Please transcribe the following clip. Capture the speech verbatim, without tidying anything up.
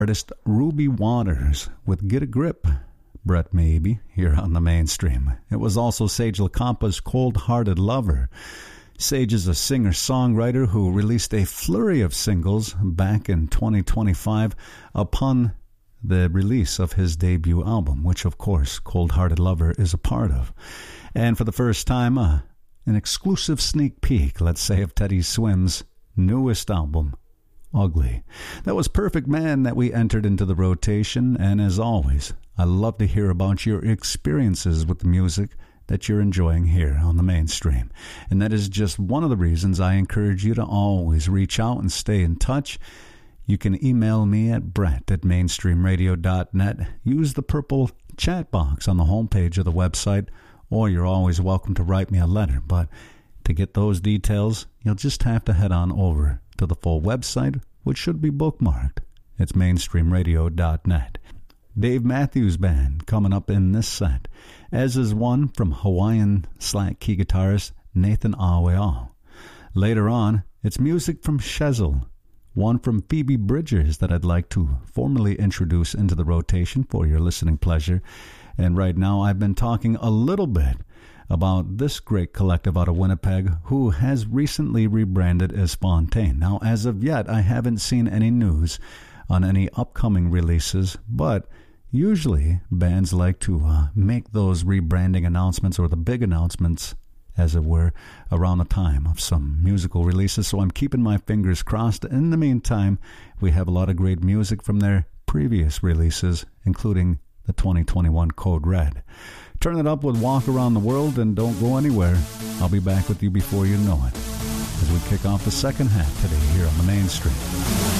artist Ruby Waters with Get a Grip, Brett Maybe, here on the Mainstream. It was also Sage LaCampa's Cold Hearted Lover. Sage is a singer-songwriter who released a flurry of singles back in twenty twenty-five upon the release of his debut album, which, of course, Cold Hearted Lover is a part of. And for the first time, uh, an exclusive sneak peek, let's say, of Teddy Swim's newest album, Ugly. That was Perfect Man that we entered into the rotation, and as always, I love to hear about your experiences with the music that you're enjoying here on the Mainstream. And that is just one of the reasons I encourage you to always reach out and stay in touch. You can email me at brett at mainstream radio dot net. Use the purple chat box on the homepage of the website, or you're always welcome to write me a letter. But to get those details, you'll just have to head on over to the full website, which should be bookmarked. It's mainstream radio dot net. Dave Matthews Band coming up in this set, as is one from Hawaiian slack key guitarist Nathan Aweao. Later on, it's music from Shezel, one from Phoebe Bridgers that I'd like to formally introduce into the rotation for your listening pleasure. And right now I've been talking a little bit about this great collective out of Winnipeg who has recently rebranded as Fontaine. Now, as of yet, I haven't seen any news on any upcoming releases, but usually bands like to uh, make those rebranding announcements, or the big announcements, as it were, around the time of some musical releases. So I'm keeping my fingers crossed. In the meantime, we have a lot of great music from their previous releases, including the twenty twenty-one Code Red. Turn it up with Walk Around the World, and don't go anywhere. I'll be back with you before you know it, as we kick off the second half today here on the Mainstream.